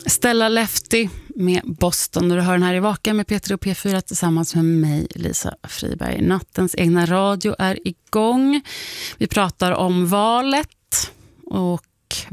Stella Lefty med Boston, och du hör den här i Vaka med Peter och P4 tillsammans med mig, Lisa Friberg. Nattens egna radio är igång. Vi pratar om valet och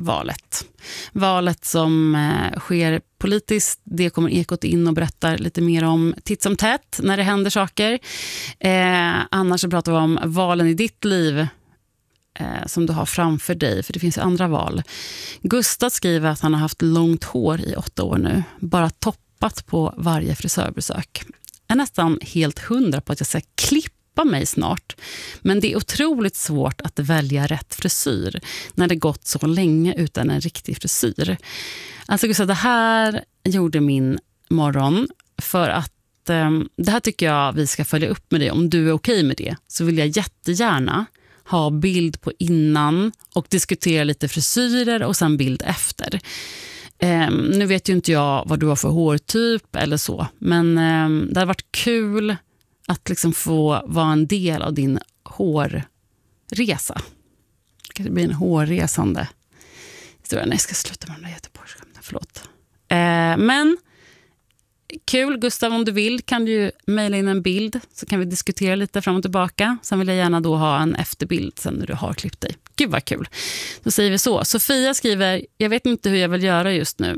valet som sker politiskt. Det kommer Ekot in och berättar lite mer om titt som tätt när det händer saker. Annars så pratar vi om valen i ditt liv som du har framför dig, för det finns ju andra val. Gustav skriver att han har haft långt hår i 8 år nu, bara toppat på varje frisörbesök. Jag är nästan helt 100 på att jag ska klippa mig snart, men det är otroligt svårt att välja rätt frisyr när det gått så länge utan en riktig frisyr. Alltså Gustav, det här gjorde min morgon, för att det här tycker jag vi ska följa upp med dig. Om du är okej med det, så vill jag jättegärna ha bild på innan och diskutera lite frisyrer och sen bild efter. Nu vet ju inte jag vad du har för hårtyp eller så, men det har varit kul att liksom få vara en del av din hårresa. Det blir en hårresande historia. Nej, jag ska sluta med de där Göteborgsskämten, förlåt. Men kul, Gustav, om du vill kan du mejla in en bild, så kan vi diskutera lite fram och tillbaka. Sen vill jag gärna då ha en efterbild sen när du har klippt dig. Gud vad kul. Då säger vi så. Sofia skriver, jag vet inte hur jag vill göra just nu.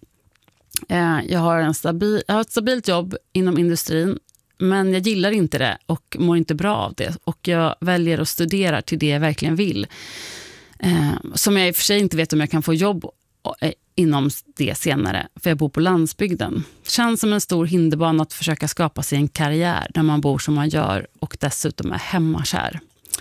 Jag har ett stabilt jobb inom industrin, men jag gillar inte det och mår inte bra av det. Och jag väljer att studera till det jag verkligen vill. Som jag i och för sig inte vet om jag kan få jobb inom det senare, för jag bor på landsbygden. Känns som en stor hinderbana att försöka skapa sig en karriär när man bor som man gör och dessutom är hemmakär.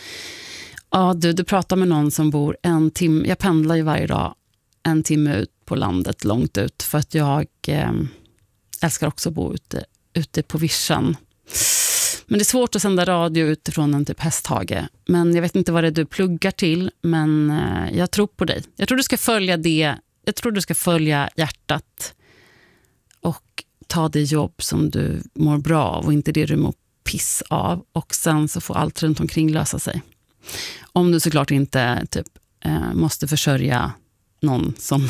Ja, du pratar med någon som bor 1 timme. Jag pendlar ju varje dag 1 timme ut på landet, långt ut, för att jag älskar också att bo ute på vischan. Men det är svårt att sända radio utifrån en typ Hästhage. Men jag vet inte vad det är du pluggar till, men jag tror på dig. Jag tror du ska följa det. Jag tror du ska följa hjärtat och ta det jobb som du mår bra av och inte det du mår piss av. Och sen så får allt runt omkring lösa sig. Om du såklart inte typ måste försörja någon som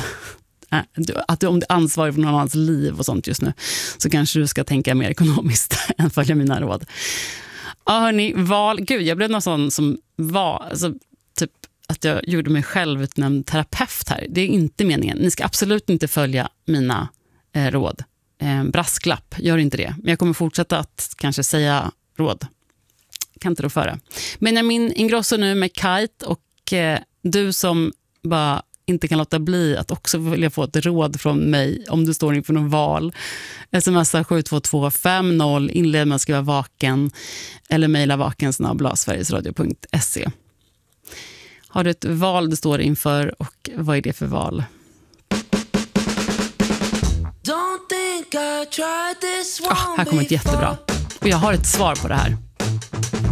om du är ansvarig för någon annans liv och sånt just nu, så kanske du ska tänka mer ekonomiskt än följa mina råd. Ja hörni, Gud, jag blev någon sån som var, alltså, typ att jag gjorde mig själv utnämnd terapeut här. Det är inte meningen. Ni ska absolut inte följa mina råd. Brasklapp, gör inte det. Men jag kommer fortsätta att kanske säga råd. Kan inte då föra. Benjamin Ingrosso nu med Kite, och du som bara inte kan låta bli att också vilja få ett råd från mig om du står inför någon val. Smsa 72250, inled med att skriva vaken eller mejla vaken@sverigesradio.se. Har du ett val du står inför, och vad är det för val? Här kommer ett jättebra. Och jag har ett svar på det här.